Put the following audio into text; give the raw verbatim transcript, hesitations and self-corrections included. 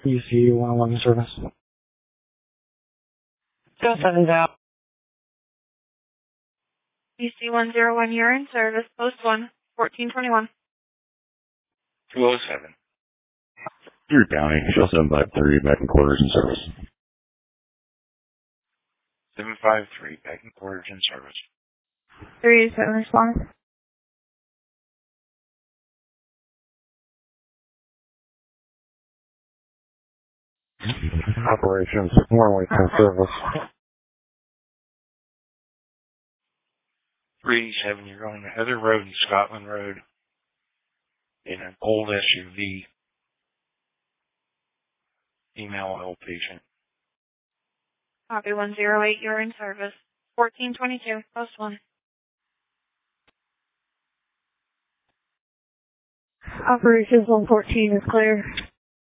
E C one oh one service. Joe seven down. E C one oh one, you're in service. Post one, fourteen twenty-one. two oh seven. You're County, Shell seven five three, back in quarters in service. seven five three, back in quarters in service. three seven response. Operations, Warwickton service. three seven, you're going to Heather Road and Scotland Road in an old S U V. Female L patient. Copy one oh eight, you're in service. fourteen twenty-two, post one. Operations one fourteen is clear.